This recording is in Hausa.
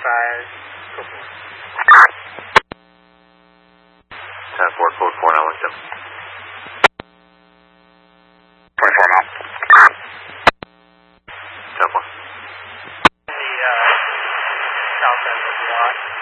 go for it. 10-4, code 4917. 24 mile. 10-4. The south end of the lot.